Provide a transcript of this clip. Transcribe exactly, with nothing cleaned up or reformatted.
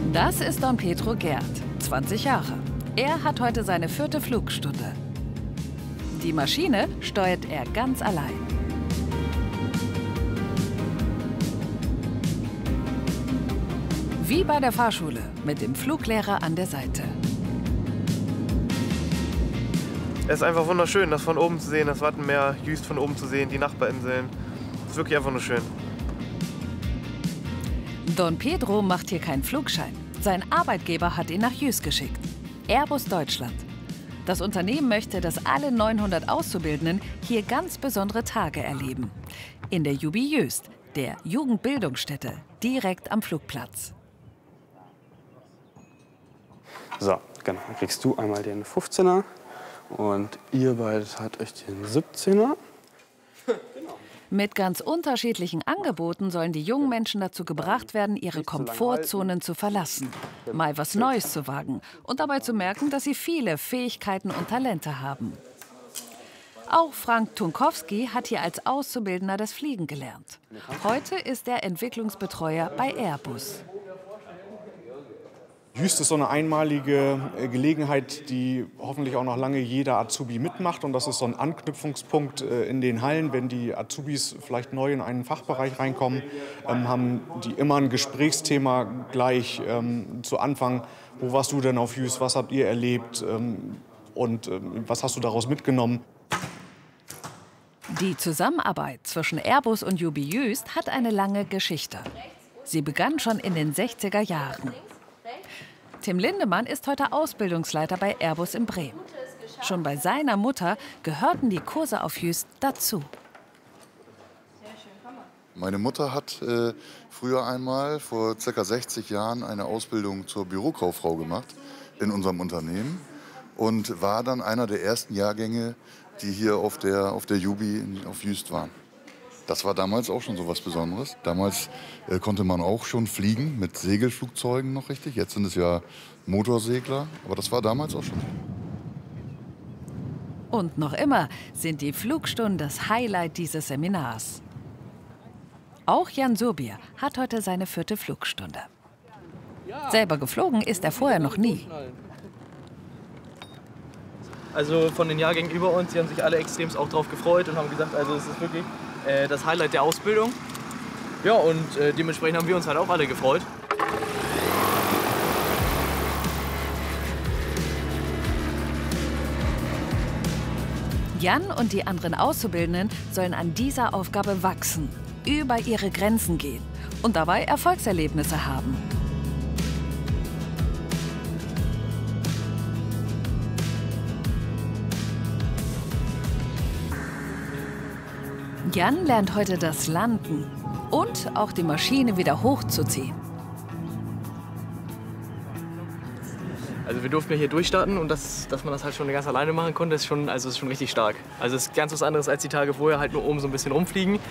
Das ist Don Pedro Gerd, zwanzig Jahre. Er hat heute seine vierte Flugstunde. Die Maschine steuert er ganz allein. Wie bei der Fahrschule, mit dem Fluglehrer an der Seite. Es ist einfach wunderschön, das von oben zu sehen, das Wattenmeer, Jüst von oben zu sehen, die Nachbarinseln. Es ist wirklich einfach nur schön. Don Pedro macht hier keinen Flugschein. Sein Arbeitgeber hat ihn nach Jüst geschickt. Airbus Deutschland. Das Unternehmen möchte, dass alle neunhundert Auszubildenden hier ganz besondere Tage erleben. In der Jubi Jüst, der Jugendbildungsstätte, direkt am Flugplatz. So, genau. Dann kriegst du einmal den fünfzehner und ihr beide habt euch den siebzehner. Mit ganz unterschiedlichen Angeboten sollen die jungen Menschen dazu gebracht werden, ihre Komfortzonen zu verlassen, mal was Neues zu wagen und dabei zu merken, dass sie viele Fähigkeiten und Talente haben. Auch Frank Tunkowski hat hier als Auszubildender das Fliegen gelernt. Heute ist er Entwicklungsbetreuer bei Airbus. Jüst ist so eine einmalige Gelegenheit, die hoffentlich auch noch lange jeder Azubi mitmacht. Und das ist so ein Anknüpfungspunkt in den Hallen. Wenn die Azubis vielleicht neu in einen Fachbereich reinkommen, haben die immer ein Gesprächsthema gleich ähm, zu Anfang. Wo warst du denn auf Jüst? Was habt ihr erlebt? Ähm, und ähm, was hast du daraus mitgenommen? Die Zusammenarbeit zwischen Airbus und Jubi Jüst hat eine lange Geschichte. Sie begann schon in den sechziger Jahren. Tim Lindemann ist heute Ausbildungsleiter bei Airbus in Bremen. Schon bei seiner Mutter gehörten die Kurse auf Jüst dazu. Meine Mutter hat äh, früher einmal, vor ca. sechzig Jahren, eine Ausbildung zur Bürokauffrau gemacht in unserem Unternehmen und war dann einer der ersten Jahrgänge, die hier auf der, auf der Jubi auf Jüst waren. Das war damals auch schon so was Besonderes. Damals äh, konnte man auch schon fliegen mit Segelflugzeugen noch richtig. Jetzt sind es ja Motorsegler, aber das war damals auch schon. Und noch immer sind die Flugstunden das Highlight dieses Seminars. Auch Jan Surbier hat heute seine vierte Flugstunde. Selber geflogen ist er vorher noch nie. Also von den Jahrgängen über uns, die haben sich alle extrem auch drauf gefreut und haben gesagt, also es ist wirklich äh, das Highlight der Ausbildung. Ja, und äh, dementsprechend haben wir uns halt auch alle gefreut. Jan und die anderen Auszubildenden sollen an dieser Aufgabe wachsen, über ihre Grenzen gehen und dabei Erfolgserlebnisse haben. Jan lernt heute das Landen und auch die Maschine wieder hochzuziehen. Also wir durften ja hier durchstarten und das, dass man das halt schon ganz alleine machen konnte, ist schon, also ist schon richtig stark. Also es ist ganz was anderes als die Tage vorher, halt nur oben so ein bisschen rumfliegen.